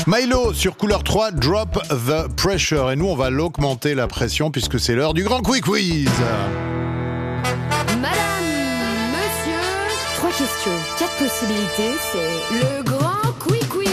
Milo sur Couleur 3, Drop the Pressure. Et nous, on va l'augmenter la pression puisque c'est l'heure du grand Quick Quiz. Madame, monsieur, 3 questions, 4 possibilités, c'est le grand Quick Quiz.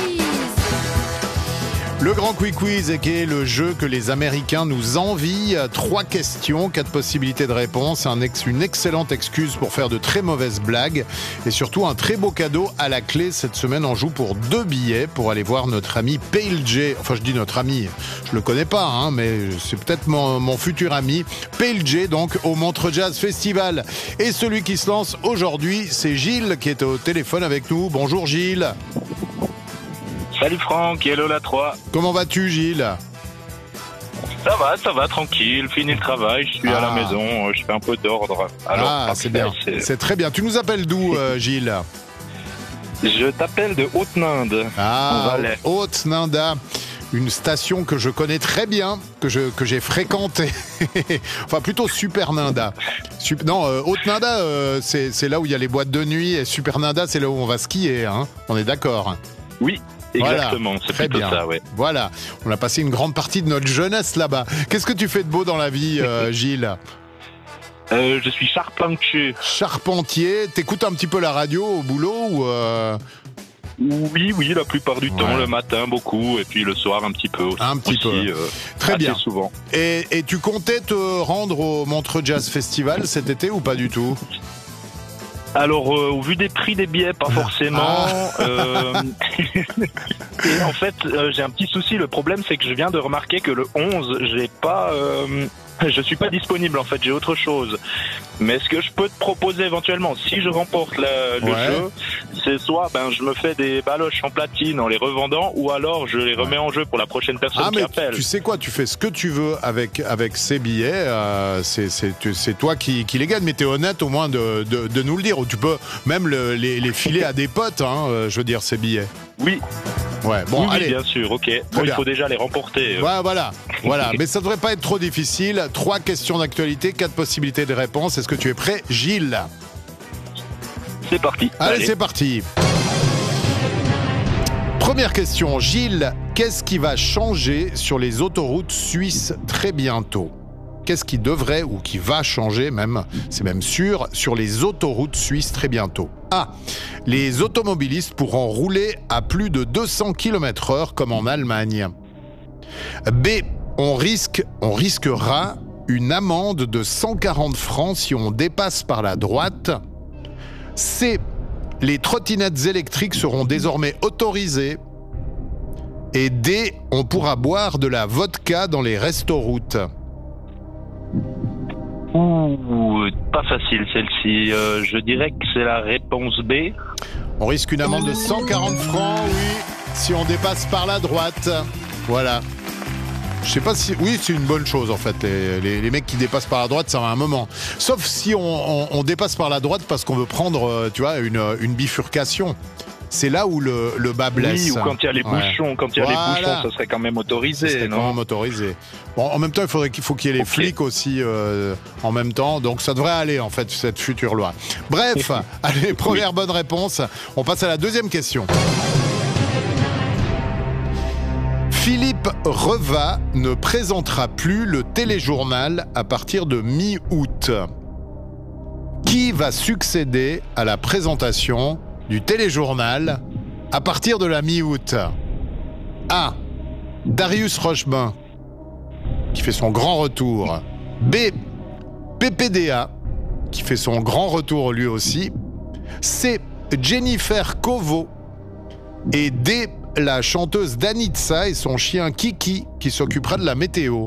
Le grand Quick Quiz qui est le jeu que les Américains nous envient. 3 questions, 4 possibilités de réponse, une excellente excuse pour faire de très mauvaises blagues et surtout un très beau cadeau à la clé. Cette semaine, on joue pour 2 billets pour aller voir notre ami Pale J. Enfin, je dis notre ami, je le connais pas, mais c'est peut-être mon futur ami. Pale J, donc, au Montreux Jazz Festival. Et celui qui se lance aujourd'hui, c'est Gilles qui est au téléphone avec nous. Bonjour Gilles. Salut Franck, hello la 3. Comment vas-tu Gilles ? Ça va, tranquille, fini le travail, je suis à la maison, je fais un peu d'ordre. Alors, c'est bien, c'est très bien. Tu nous appelles d'où Gilles ? Je t'appelle de Haute-Ninde. Haute-Ninde, une station que je connais très bien, que j'ai fréquentée. Enfin, plutôt Super Nanda. Haute-Ninde, c'est là où il y a les boîtes de nuit, et Super Nanda, c'est là où on va skier, on est d'accord ? Oui. Exactement, voilà, c'est plutôt bien. Ça, ouais. Voilà, on a passé une grande partie de notre jeunesse là-bas. Qu'est-ce que tu fais de beau dans la vie, Gilles ? Je suis charpentier. Charpentier, t'écoutes un petit peu la radio au boulot ou Oui, la plupart du temps, le matin beaucoup, et puis le soir un petit peu aussi. Un petit peu. Très bien. Souvent. Et tu comptais te rendre au Montreux Jazz Festival cet été ou pas du tout ? Alors, au vu des prix des billets, pas forcément. Et en fait, j'ai un petit souci. Le problème, c'est que je viens de remarquer que le 11, je suis pas disponible. En fait, j'ai autre chose. Mais ce que je peux te proposer éventuellement, si je remporte le jeu, c'est soit je me fais des baloches en platine en les revendant, ou alors je les remets en jeu pour la prochaine personne qui appelle. Tu sais quoi, tu fais ce que tu veux avec ces billets. C'est toi qui les gagne. Mais t'es honnête au moins de nous le dire. Ou tu peux même les filer à des potes. Je veux dire ces billets. Oui. Ouais, bon, oui, allez. Bien sûr, ok. Bon, il faut déjà les remporter. Ouais, voilà. Mais ça devrait pas être trop difficile. 3 questions d'actualité, 4 possibilités de réponse. Est-ce que tu es prêt, Gilles ? C'est parti. Allez, c'est parti. Première question, Gilles. Qu'est-ce qui va changer sur les autoroutes suisses très bientôt ? Qu'est-ce qui devrait ou qui va changer, même, c'est même sûr, sur les autoroutes suisses très bientôt ? A. Les automobilistes pourront rouler à plus de 200 km/h comme en Allemagne. B. On risquera une amende de 140 francs si on dépasse par la droite. C. Les trottinettes électriques seront désormais autorisées. Et D. On pourra boire de la vodka dans les restoroutes. Pas facile celle-ci. Je dirais que c'est la réponse B. On risque une amende de 140 francs, oui, si on dépasse par la droite. Voilà. Je sais pas si... Oui, c'est une bonne chose en fait. Les mecs qui dépassent par la droite, ça va un moment. Sauf si on dépasse par la droite parce qu'on veut prendre, tu vois, une bifurcation. C'est là où le bas blesse. Oui, ou quand il y a les bouchons. Quand il y a les bouchons, ça serait quand même autorisé. Ça serait quand même autorisé. Bon, en même temps, il faut qu'il y ait les flics aussi en même temps. Donc ça devrait aller, en fait, cette future loi. Bref, allez, première bonne réponse. On passe à la deuxième question. Philippe Reva ne présentera plus le téléjournal à partir de mi-août. Qui va succéder à la présentation du téléjournal à partir de la mi-août? A. Darius Rochebain, qui fait son grand retour. B. PPDA, qui fait son grand retour lui aussi. C. Jennifer Kovo. Et D. La chanteuse Danitza et son chien Kiki, qui s'occupera de la météo.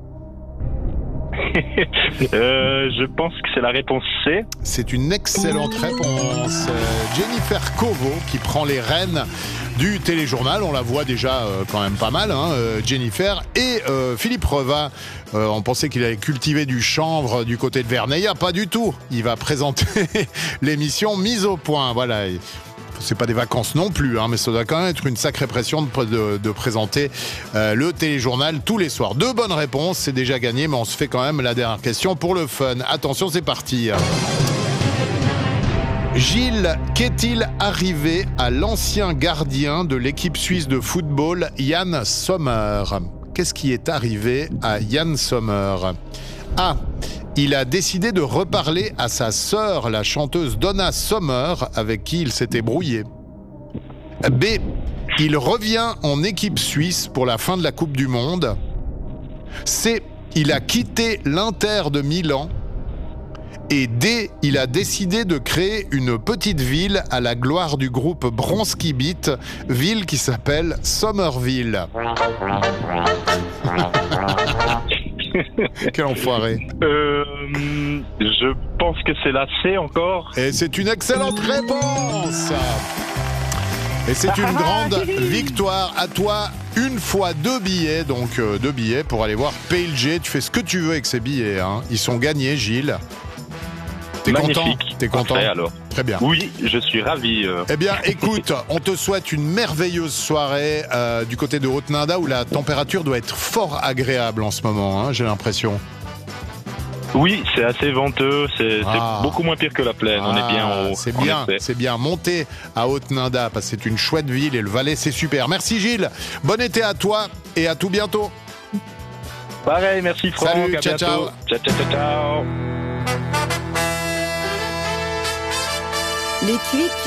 Je pense que c'est la réponse C. C'est une excellente réponse. Jennifer Kovo qui prend les rênes du téléjournal. On la voit déjà quand même pas mal, Jennifer. Et Philippe Reva, on pensait qu'il allait cultiver du chanvre du côté de Verneilla. Pas du tout. Il va présenter l'émission Mise au point. Voilà. C'est pas des vacances non plus, mais ça doit quand même être une sacrée pression de présenter le téléjournal tous les soirs. 2 bonnes réponses, c'est déjà gagné, mais on se fait quand même la dernière question pour le fun. Attention, c'est parti. Gilles, qu'est-il arrivé à l'ancien gardien de l'équipe suisse de football, Yann Sommer? Qu'est-ce qui est arrivé à Yann Sommer? A. Il a décidé de reparler à sa sœur, la chanteuse Donna Sommer, avec qui il s'était brouillé. B. Il revient en équipe suisse pour la fin de la Coupe du Monde. C. Il a quitté l'Inter de Milan. Et D. Il a décidé de créer une petite ville à la gloire du groupe Bronski Beat, ville qui s'appelle Somerville. Quel enfoiré. Je pense que c'est la C encore. Et c'est une excellente réponse. Et c'est une grande victoire. À toi, 1 fois 2 billets, donc 2 billets pour aller voir PLG. Tu fais ce que tu veux avec ces billets, hein. Ils sont gagnés, Gilles. T'es content? T'es content? Parfait, alors. Très bien. Oui, je suis ravi. Eh bien, écoute, on te souhaite une merveilleuse soirée du côté de Haute-Nanda où la température doit être fort agréable en ce moment, hein, j'ai l'impression. Oui, c'est assez venteux, c'est beaucoup moins pire que la plaine, on est bien en haut. C'est bien, c'est bien. Montez à Haute-Nanda parce que c'est une chouette ville et le Valais, c'est super. Merci Gilles, bon été à toi et à tout bientôt. Pareil, merci Franck, salut, à ciao, bientôt. ciao. Ciao, ciao, ciao. Les tweets